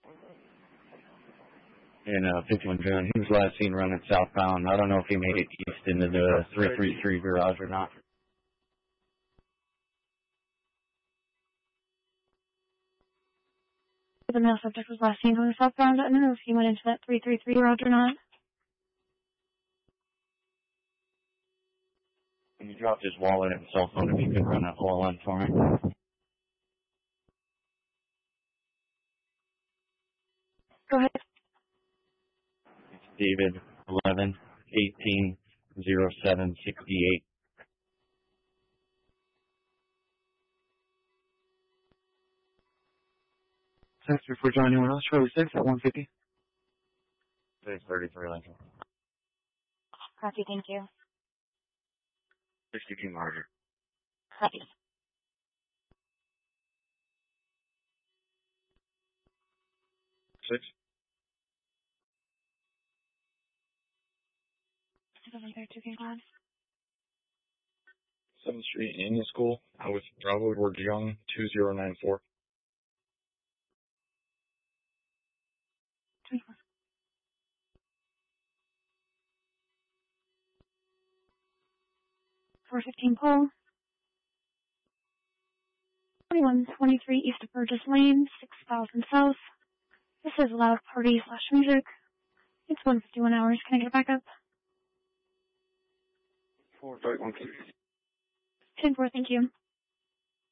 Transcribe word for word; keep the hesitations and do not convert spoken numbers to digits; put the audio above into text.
In uh, fifty-one June, he was last seen running southbound. I don't know if he made it east into the three three three garage or not. The male subject was last seen going southbound. I don't know if he went into that three three three garage or not. He dropped his wallet and cell phone if you could run that whole line for me. Go ahead. It's David, eleven eighteen oh seven sixty-eight. Thanks for joining anyone else. Charlie six at one fifty. six thirty-three Lincoln. Copy, thank you. sixty-two Margaret. Copy. Six. seven thirty-two, can go on. seventh Street, Indian School, with Bravo Edward Young, two zero nine four. twenty-four. four fifteen Pole. twenty-one twenty-three East of Burgess Lane, six thousand South. This is loud party slash music. It's one fifty-one hours. Can I get it back up? four five one six. ten four, thank you.